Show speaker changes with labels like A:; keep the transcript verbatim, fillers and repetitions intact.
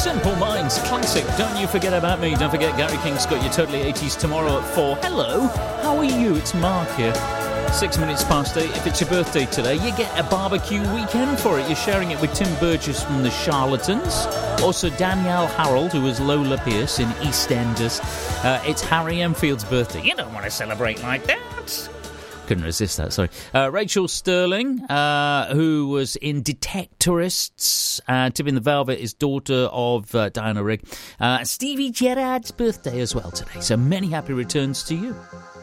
A: Simple Minds classic. Don't you forget about me. Don't forget Gary King's got your Totally eighties tomorrow at four. Hello, how are you? It's Mark here. Six minutes past eight. If it's your birthday today, you get a barbecue weekend for it. You're sharing it with Tim Burgess from the Charlatans. Also Danielle Harold, who was Lola Pierce in EastEnders. Uh, it's Harry Enfield's birthday. You don't want to celebrate like that. Couldn't resist that, sorry. Uh, Rachel Sterling, uh, who was in Detectorists. Uh, Tipping the Velvet is daughter of uh, Diana Rigg. Uh, Stevie Gerrard's birthday as well today. So many happy returns to you.